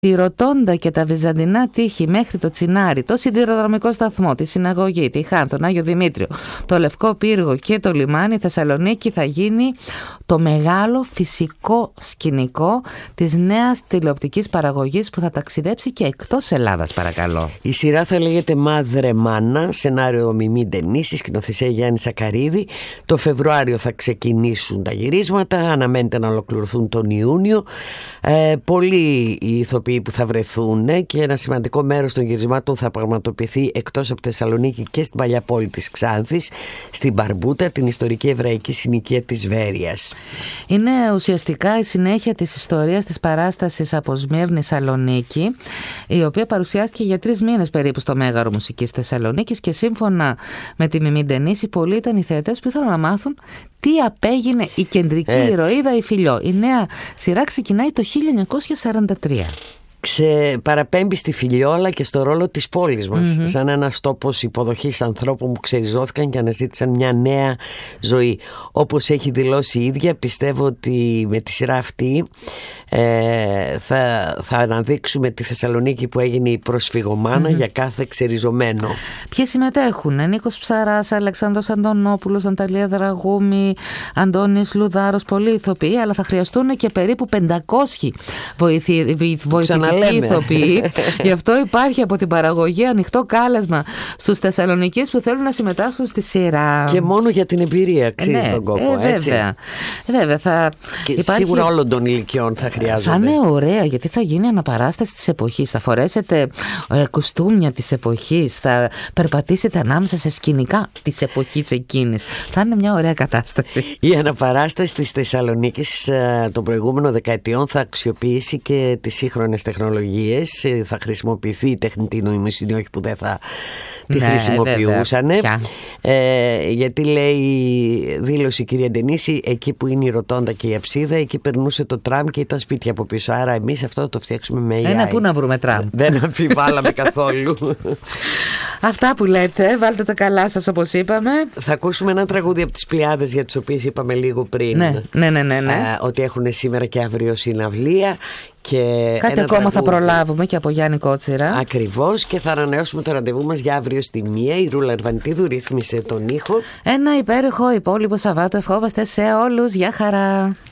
τη Ροτόντα και τα βυζαντινά τείχη μέχρι το Τσινάρι, το σιδηροδρομικό σταθμό, τη συναγωγή, τη Χάν, τον Άγιο Δημήτριο, το Λευκό Πύργο και το λιμάνι, η Θεσσαλονίκη θα γίνει το μεγάλο φυσικό σκηνικό της νέας τηλεοπτικής παραγωγής που θα ταξιδέψει και εκτός Ελλάδας, παρακαλώ. Η σειρά θα λέγεται Μάδρε Μάνα, σενάριο Μιμή Ντενίση, σκηνοθεσία Γιάννη Σακαρίδη. Το Φεβρουάριο θα ξεκινήσουν τα γυρίσματα, αναμένεται να ολοκληρωθούν τον Ιούνιο. Πολλοί οι ηθοποιοί που θα βρεθούν και ένα σημαντικό μέρος των γυρισμάτων θα πραγματοποιηθεί εκτός από Θεσσαλονίκη και στην παλιά πόλη της Ξάνθης, στην Μπαρμπούτα, την ιστορική εβραϊκή συνοικία της Βέρειας. Είναι ουσιαστικά η συνέχεια της ιστορίας της παράστασης από Σμύρνη Σαλονίκη, η οποία παρουσιάστηκε για 3 μήνες περίπου στο Μέγαρο Μουσικής Θεσσαλονίκης και σύμφωνα με τη Μιμή Ντενίση, πολλοί ήταν οι θεατές που ήθελαν να μάθουν τι απέγινε η κεντρική ηρωίδα η Φιλιό. Η νέα σειρά ξεκινάει το 1943. Παραπέμπει στη Φιλιόλα και στο ρόλο της πόλης μας, σαν ένας τόπος υποδοχής ανθρώπων που ξεριζώθηκαν και αναζήτησαν μια νέα ζωή. Όπως έχει δηλώσει η ίδια, πιστεύω ότι με τη σειρά αυτή θα αναδείξουμε τη Θεσσαλονίκη που έγινε η προσφυγομάνα για κάθε ξεριζωμένο. Ποιοι συμμετέχουν? Νίκος Ψαράς, Αλεξάνδρος Αντωνόπουλος, Ανταλία Δραγούμη, Αντώνης Λουδάρος, πολλοί ηθοποιοί, αλλά θα χρειαστούν και περίπου 500 βοηθητικοί ηθοποιοί. Γι' αυτό υπάρχει από την παραγωγή ανοιχτό κάλεσμα στους Θεσσαλονικείς που θέλουν να συμμετάσχουν στη σειρά. Και μόνο για την εμπειρία αξίζει τον κόπο, έτσι. Βέβαια και υπάρχει... σίγουρα όλων των ηλικιών θα χρειάζονται. Θα είναι ωραία, γιατί θα γίνει αναπαράσταση της εποχής. Θα φορέσετε κουστούμια της εποχής, θα περπατήσετε ανάμεσα σε σκηνικά της εποχής εκείνης. Θα είναι μια ωραία κατάσταση. Η αναπαράσταση της Θεσσαλονίκης των προηγούμενων δεκαετιών θα αξιοποιήσει και τις σύγχρονες τεχνολογίες. Θα χρησιμοποιηθεί η τεχνητή νοημοσύνη, όχι που δεν θα τη χρησιμοποιούσαν. Γιατί λέει, δήλωσε η κυρία Ντενίση, εκεί που είναι η Ροτόντα και η Αψίδα, εκεί περνούσε το τραμ και ήταν σπίτια από πίσω. Άρα εμείς αυτό θα το φτιάξουμε με AI. Πού να βρούμε τραμ. Δεν αμφιβάλαμε καθόλου. Αυτά που λέτε, βάλτε τα καλά σας όπως είπαμε. Θα ακούσουμε ένα τραγούδι από τις Πλιάδες για τις οποίες είπαμε λίγο πριν. Ναι. Ότι έχουν σήμερα και αύριο συναυλία. Και κάτι ακόμα θα προλάβουμε και από Γιάννη Κότσιρα. Ακριβώς, και θα ανανεώσουμε το ραντεβού μας για αύριο στη 1. Η Ρούλα Ερβανιτίδου ρύθμισε τον ήχο. Ένα υπέροχο υπόλοιπο Σαββάτο ευχόμαστε σε όλους. Γεια χαρά.